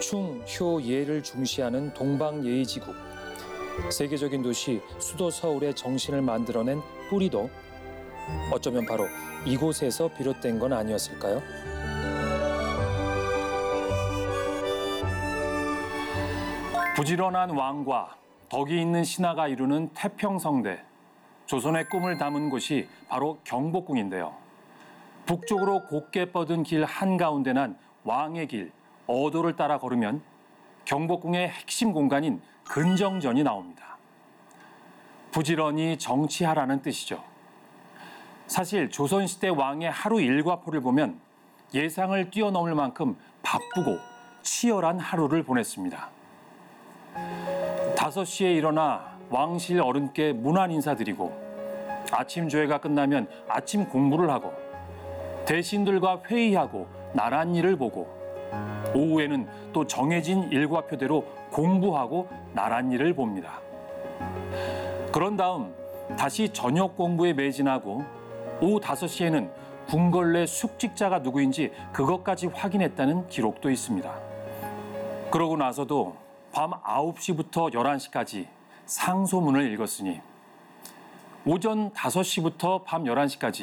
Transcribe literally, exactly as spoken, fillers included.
충, 효, 예를 중시하는 동방예의지국. 세계적인 도시 수도 서울의 정신을 만들어낸 뿌리도 어쩌면 바로 이곳에서 비롯된 건 아니었을까요? 부지런한 왕과 덕이 있는 신하가 이루는 태평성대. 조선의 꿈을 담은 곳이 바로 경복궁인데요. 북쪽으로 곧게 뻗은 길 한가운데 난 왕의 길, 어도를 따라 걸으면 경복궁의 핵심 공간인 근정전이 나옵니다. 부지런히 정치하라는 뜻이죠. 사실 조선시대 왕의 하루 일과표를 보면 예상을 뛰어넘을 만큼 바쁘고 치열한 하루를 보냈습니다. 다섯 시에 일어나 왕실 어른께 문안 인사드리고 아침 조회가 끝나면 아침 공부를 하고 대신들과 회의하고 나란 일을 보고 오후에는 또 정해진 일과표대로 공부하고 나란 일을 봅니다. 그런 다음 다시 저녁 공부에 매진하고 오후 다섯 시에는 궁궐내 숙직자가 누구인지 그것까지 확인했다는 기록도 있습니다. 그러고 나서도 밤 아홉 시부터 열한 시까지 상소문을 읽었으니 오전 다섯 시부터 밤 열한 시까지